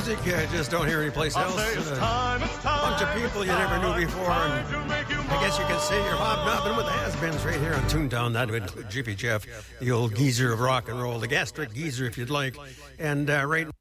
music you just don't hear anyplace else. A bunch of people you never knew before. And I guess you can say you're hobnobbing with the has-beens right here on Toontown. That would include Jiffy Jeff, the old geezer of rock and roll, the gastric geezer if you'd like. And right